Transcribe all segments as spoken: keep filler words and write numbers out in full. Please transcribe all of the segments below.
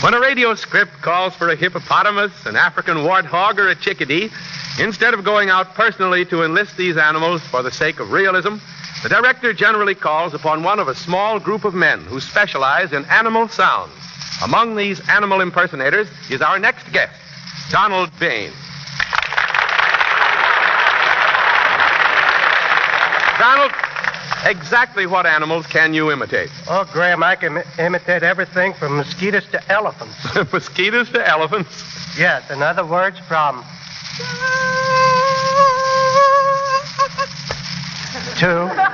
When a radio script calls for a hippopotamus, an African warthog, or a chickadee, instead of going out personally to enlist these animals for the sake of realism, the director generally calls upon one of a small group of men who specialize in animal sounds. Among these animal impersonators is our next guest, Donald Bain. Donald, exactly what animals can you imitate? Oh, Graham, I can imitate everything from mosquitoes to elephants. Mosquitoes to elephants? Yes, in other words, from... to...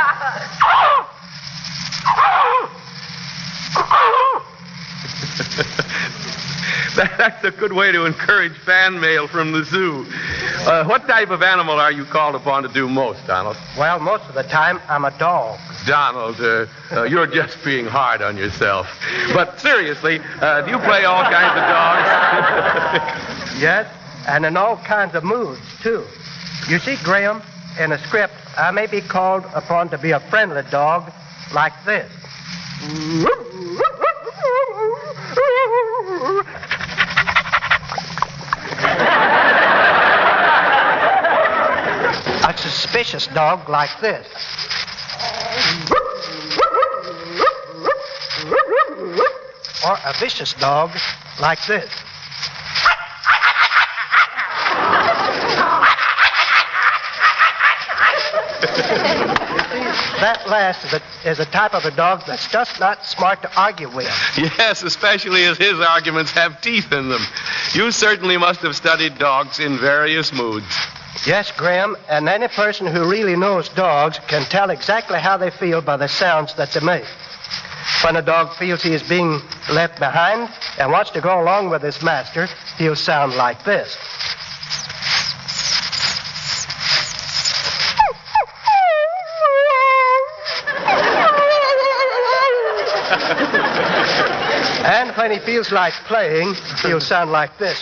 that, that's a good way to encourage fan mail from the zoo. Uh, what type of animal are you called upon to do most, Donald? Well, most of the time, I'm a dog. Donald, uh, uh, you're just being hard on yourself. But seriously, uh, do you play all kinds of dogs? Yes, and in all kinds of moods, too. You see, Graham, in a script, I may be called upon to be a friendly dog like this. A suspicious dog like this. Or a vicious dog like this. That last is a, is a type of a dog that's just not smart to argue with. Yes, especially as his arguments have teeth in them. You certainly must have studied dogs in various moods. Yes, Graham, and any person who really knows dogs can tell exactly how they feel by the sounds that they make. When a dog feels he is being left behind and wants to go along with his master, he'll sound like this. And when he feels like playing, he'll sound like this.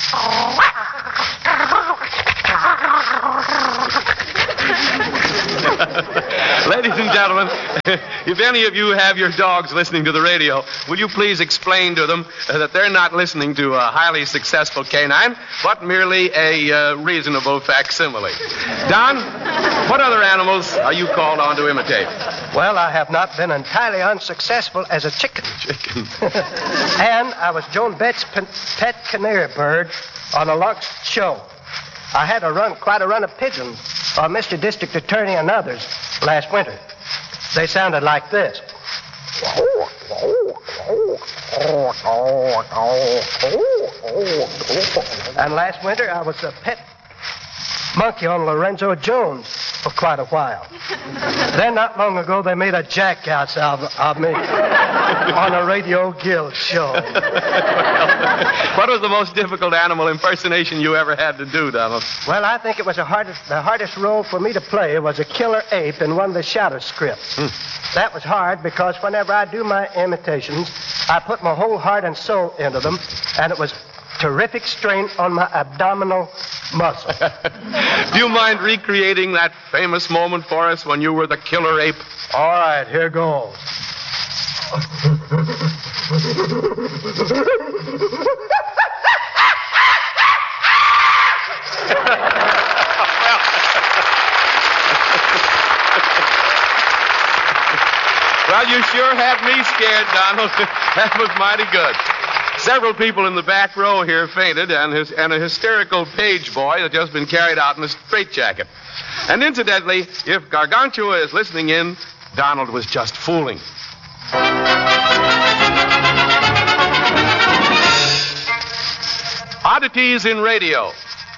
Ladies and gentlemen, if any of you have your dogs listening to the radio, will you please explain to them uh, that they're not listening to a highly successful canine, but merely a uh, reasonable facsimile. Don, what other animals are you called on to imitate? Well, I have not been entirely unsuccessful as a chicken. Chicken. And I was Joan Bett's pet canary bird on a Lux show. I had a run, quite a run of pigeons for Mister District Attorney and others last winter. They sounded like this. And last winter, I was a pet monkey on Lorenzo Jones for quite a while. Then, not long ago, they made a jackass of, of me on a Radio Guild show. What was the most difficult animal impersonation you ever had to do, Donald? Well, I think it was the hardest, the hardest role for me to play was a killer ape in one of the Shadow scripts. Hmm. That was hard because whenever I do my imitations, I put my whole heart and soul into them, and it was terrific strain on my abdominal muscle. Do you mind recreating that famous moment for us when you were the killer ape? All right, here goes. Well, you sure had me scared, Donald. That was mighty good. Several people in the back row here fainted, and, his, and a hysterical page boy has just been carried out in a straitjacket. And incidentally, if Gargantua is listening in, Donald was just fooling. Oddities in Radio.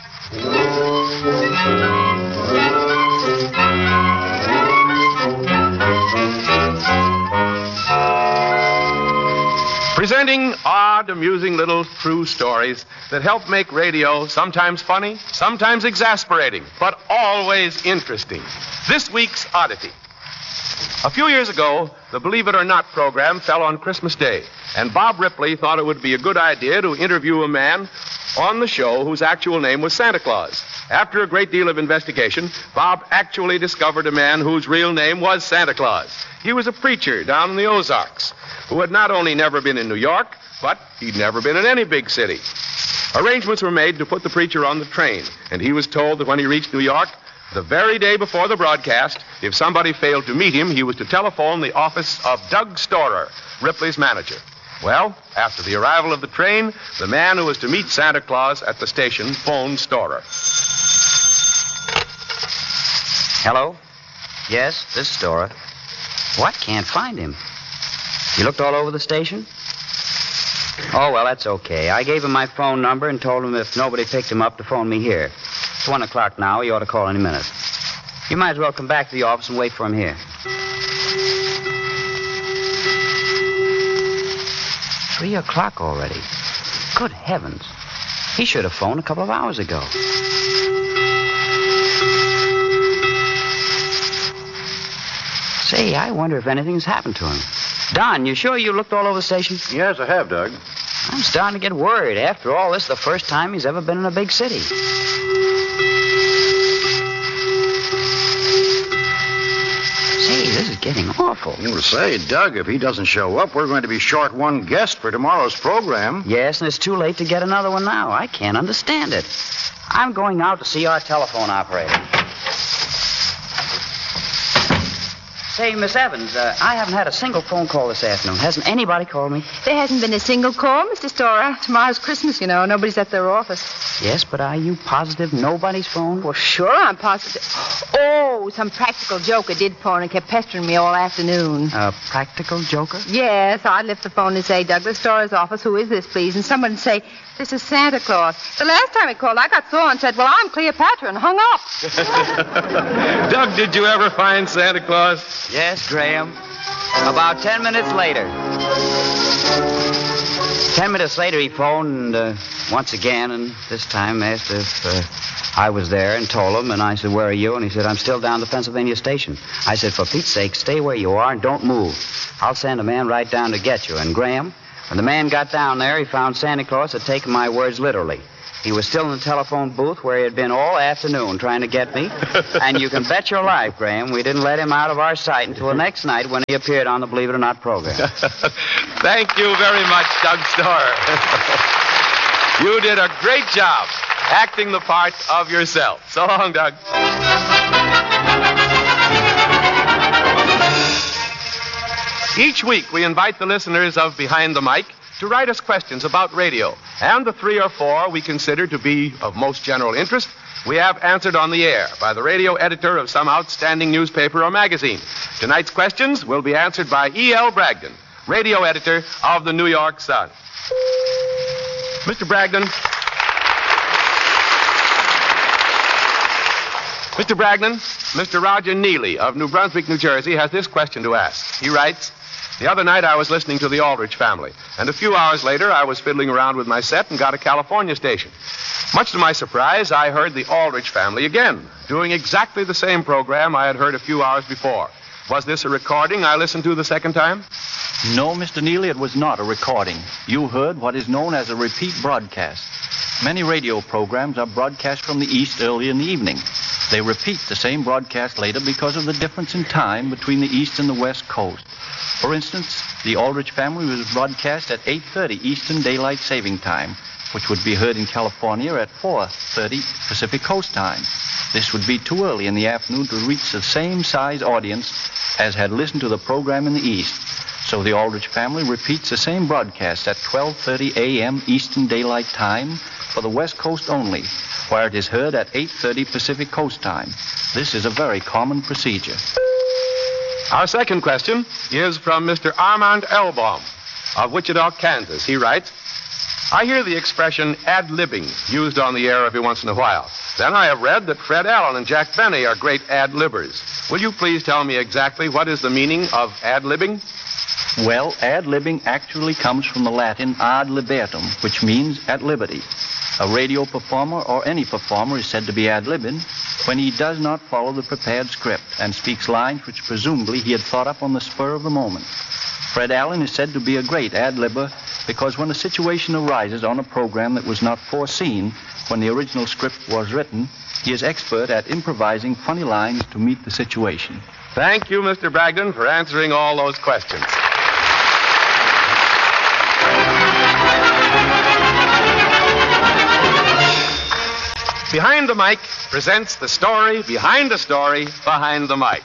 Presenting odd, amusing little true stories that help make radio sometimes funny, sometimes exasperating, but always interesting. This week's Oddity. A few years ago, the Believe It or Not program fell on Christmas Day, and Bob Ripley thought it would be a good idea to interview a man on the show whose actual name was Santa Claus. After a great deal of investigation, Bob actually discovered a man whose real name was Santa Claus. He was a preacher down in the Ozarks who had not only never been in New York, but he'd never been in any big city. Arrangements were made to put the preacher on the train, and he was told that when he reached New York, the very day before the broadcast, if somebody failed to meet him, he was to telephone the office of Doug Storer, Ripley's manager. Well, after the arrival of the train, the man who was to meet Santa Claus at the station phoned Storer. Hello? Yes, this is Storer. What? Can't find him. You looked all over the station? Oh, well, that's okay. I gave him my phone number and told him if nobody picked him up to phone me here. It's one o'clock now. He ought to call any minute. You might as well come back to the office and wait for him here. Three o'clock already. Good heavens. He should have phoned a couple of hours ago. Say, I wonder if anything's happened to him. Don, you sure you looked all over the station? Yes, I have, Doug. I'm starting to get worried. After all, this is the first time he's ever been in a big city. Say, this is getting awful. You were say, Doug, if he doesn't show up, we're going to be short one guest for tomorrow's program. Yes, and it's too late to get another one now. I can't understand it. I'm going out to see our telephone operator. Say, Miss Evans, uh, I haven't had a single phone call this afternoon. Hasn't anybody called me? There hasn't been a single call, Mister Storer. Tomorrow's Christmas, you know. Nobody's at their office. Yes, but are you positive nobody's phoned? Well, sure, I'm positive. Oh, some practical joker did phone and kept pestering me all afternoon. A practical joker? Yes, I'd lift the phone and say, Douglas Storer's office, who is this, please? And someone would say, this is Santa Claus. The last time he called, I got sore and said, well, I'm Cleopatra, and hung up. Doug, did you ever find Santa Claus? Yes, Graham. About ten minutes later. Ten minutes later, he phoned uh, once again, and this time asked if uh, I was there, and told him, and I said, where are you? And he said, I'm still down at the Pennsylvania station. I said, for Pete's sake, stay where you are and don't move. I'll send a man right down to get you. And Graham, when the man got down there, he found Santa Claus had taken my words literally. He was still in the telephone booth where he had been all afternoon trying to get me. And you can bet your life, Graham, we didn't let him out of our sight until the next night when he appeared on the Believe It or Not program. Thank you very much, Doug Storer. You did a great job acting the part of yourself. So long, Doug. Each week, we invite the listeners of Behind the Mic to write us questions about radio. And the three or four we consider to be of most general interest, we have answered on the air by the radio editor of some outstanding newspaper or magazine. Tonight's questions will be answered by E L. Bragdon, radio editor of the New York Sun. Mister Bragdon. Mister Bragdon, Mister Roger Neely of New Brunswick, New Jersey, has this question to ask. He writes, the other night I was listening to the Aldrich Family, and a few hours later I was fiddling around with my set and got a California station. Much to my surprise, I heard the Aldrich Family again, doing exactly the same program I had heard a few hours before. Was this a recording I listened to the second time? No, Mister Neely, it was not a recording. You heard what is known as a repeat broadcast. Many radio programs are broadcast from the East early in the evening. They repeat the same broadcast later because of the difference in time between the East and the West Coast. For instance, the Aldrich Family was broadcast at eight thirty Eastern Daylight Saving Time, which would be heard in California at four thirty Pacific Coast Time. This would be too early in the afternoon to reach the same size audience as had listened to the program in the East. So the Aldrich Family repeats the same broadcast at twelve thirty a.m. Eastern Daylight Time for the West Coast only, where it is heard at eight thirty Pacific Coast Time. This is a very common procedure. Our second question is from Mister Armand Elbaum of Wichita, Kansas. He writes, I hear the expression ad-libbing used on the air every once in a while. Then I have read that Fred Allen and Jack Benny are great ad-libbers. Will you please tell me exactly what is the meaning of ad-libbing? Well, ad-libbing actually comes from the Latin ad libertum, which means at liberty. A radio performer or any performer is said to be ad-libbing when he does not follow the prepared script and speaks lines which presumably he had thought up on the spur of the moment. Fred Allen is said to be a great ad-libber because when a situation arises on a program that was not foreseen when the original script was written, he is expert at improvising funny lines to meet the situation. Thank you, Mister Bragdon, for answering all those questions. Behind the Mic presents the story behind the story behind the mic.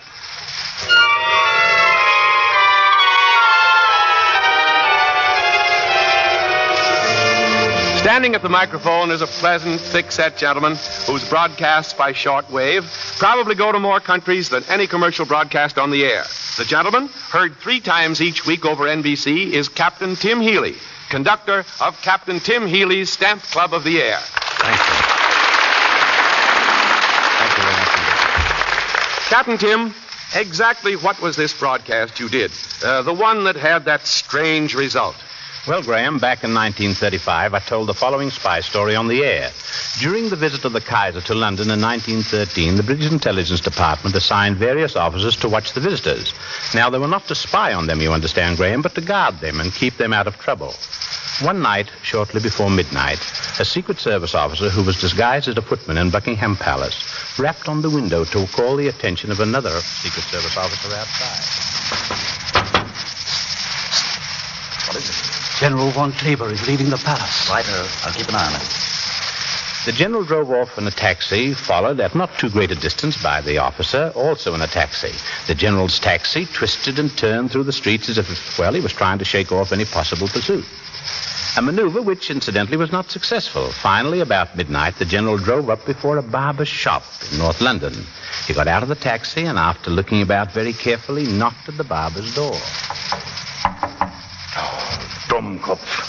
Standing at the microphone is a pleasant, thick-set gentleman whose broadcasts by shortwave probably go to more countries than any commercial broadcast on the air. The gentleman, heard three times each week over N B C, is Captain Tim Healy, conductor of Captain Tim Healy's Stamped Club of the Air. Thank you. Thank you very much. Captain Tim, exactly what was this broadcast you did? Uh, the one that had that strange result. Well, Graham, back in nineteen thirty-five, I told the following spy story on the air. During the visit of the Kaiser to London in nineteen thirteen, the British Intelligence Department assigned various officers to watch the visitors. Now, they were not to spy on them, you understand, Graham, but to guard them and keep them out of trouble. One night, shortly before midnight, a Secret Service officer who was disguised as a footman in Buckingham Palace rapped on the window to call the attention of another Secret Service officer outside. What is it? General von Kleber is leaving the palace. Right, uh, I'll keep an eye on him. The general drove off in a taxi, followed at not too great a distance by the officer, also in a taxi. The general's taxi twisted and turned through the streets as if, well, he was trying to shake off any possible pursuit. A maneuver which, incidentally, was not successful. Finally, about midnight, the general drove up before a barber's shop in North London. He got out of the taxi and, after looking about very carefully, knocked at the barber's door. Dummkopf.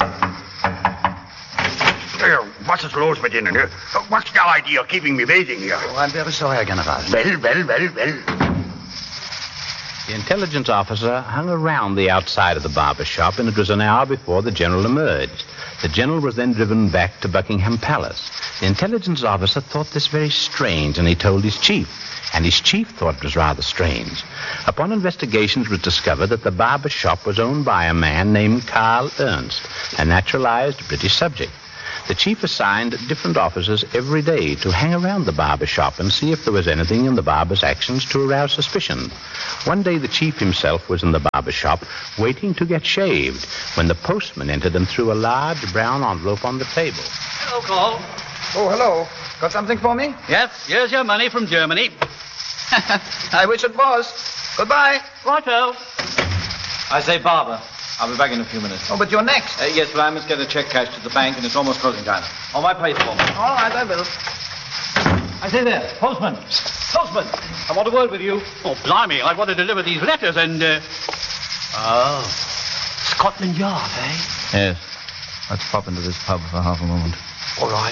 Uh, was is los mit Ihnen? Uh, what's the idea of keeping me waiting here? Oh, I'm very sorry, Herr General. Well, well, well, well. The intelligence officer hung around the outside of the barber shop, and it was an hour before the general emerged. The general was then driven back to Buckingham Palace. The intelligence officer thought this very strange, and he told his chief. And his chief thought it was rather strange. Upon investigation, it was discovered that the barber shop was owned by a man named Carl Ernst, a naturalized British subject. The chief assigned different officers every day to hang around the barber shop and see if there was anything in the barber's actions to arouse suspicion. One day, the chief himself was in the barber shop waiting to get shaved when the postman entered and threw a large brown envelope on the table. Hello, Carl. Oh, hello. Got something for me? Yes, here's your money from Germany. I wish it was. Goodbye. Righto. I say, Barber, I'll be back in a few minutes. Oh, but you're next. Uh, yes, but I must get a check cashed at the bank, and it's almost closing time. On my place for me. All right, I will. I say there, postman. Postman, I want a word with you. Oh, blimey, I want to deliver these letters and, uh... Oh, Scotland Yard, eh? Yes. Let's pop into this pub for half a moment. All right.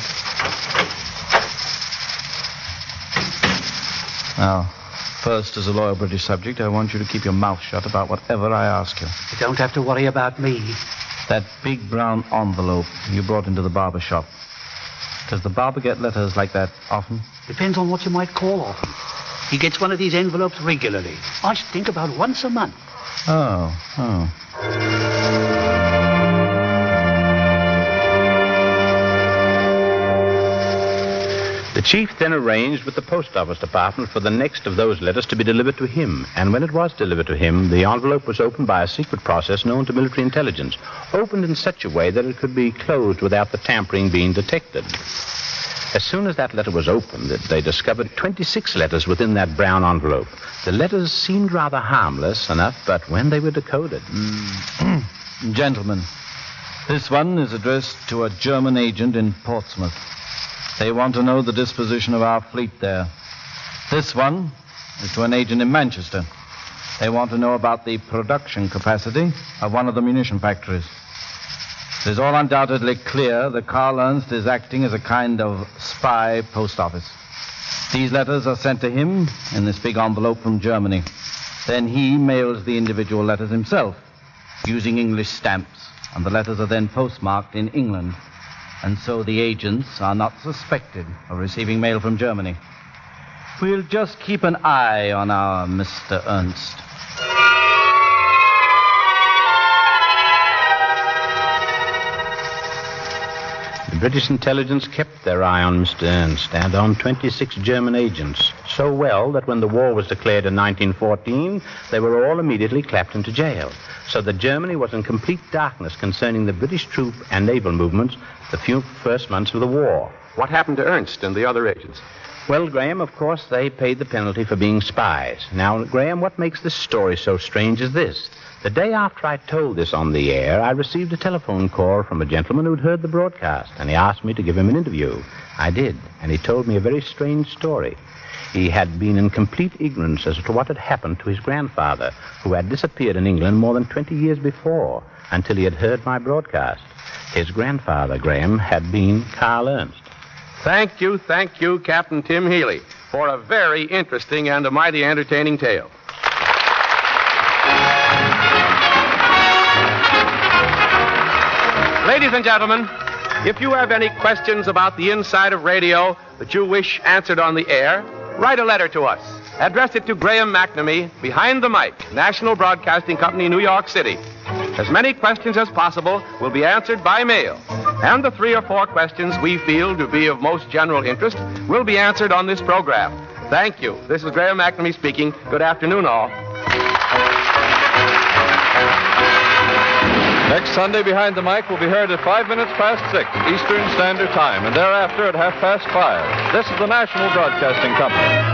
Now, first, as a loyal British subject, I want you to keep your mouth shut about whatever I ask you. You don't have to worry about me. That big brown envelope you brought into the barber shop. Does the barber get letters like that often? Depends on what you might call often. He gets one of these envelopes regularly. I should think about once a month. Oh, oh. The chief then arranged with the post office department for the next of those letters to be delivered to him. And when it was delivered to him, the envelope was opened by a secret process known to military intelligence, opened in such a way that it could be closed without the tampering being detected. As soon as that letter was opened, they discovered twenty-six letters within that brown envelope. The letters seemed rather harmless enough, but when they were decoded... Mm. Gentlemen, this one is addressed to a German agent in Portsmouth. They want to know the disposition of our fleet there. This one is to an agent in Manchester. They want to know about the production capacity of one of the munition factories. It is all undoubtedly clear that Carl Ernst is acting as a kind of spy post office. These letters are sent to him in this big envelope from Germany. Then he mails the individual letters himself, using English stamps, and the letters are then postmarked in England. And so the agents are not suspected of receiving mail from Germany. We'll just keep an eye on our Mister Ernst. British intelligence kept their eye on Mister Ernst and on twenty-six German agents, so well that when the war was declared in nineteen fourteen, they were all immediately clapped into jail, so that Germany was in complete darkness concerning the British troop and naval movements the few first months of the war. What happened to Ernst and the other agents? Well, Graham, of course, they paid the penalty for being spies. Now, Graham, what makes this story so strange is this. The day after I told this on the air, I received a telephone call from a gentleman who'd heard the broadcast, and he asked me to give him an interview. I did, and he told me a very strange story. He had been in complete ignorance as to what had happened to his grandfather, who had disappeared in England more than twenty years before, until he had heard my broadcast. His grandfather, Graham, had been Carl Ernst. Thank you, thank you, Captain Tim Healy, for a very interesting and a mighty entertaining tale. Ladies and gentlemen, if you have any questions about the inside of radio that you wish answered on the air, write a letter to us. Address it to Graham McNamee, Behind the Mic, National Broadcasting Company, New York City. As many questions as possible will be answered by mail. And the three or four questions we feel to be of most general interest will be answered on this program. Thank you. This is Graham McNamee speaking. Good afternoon, all. Next Sunday, Behind the Mic will be heard at five minutes past six Eastern Standard Time, and thereafter at half past five. This is the National Broadcasting Company.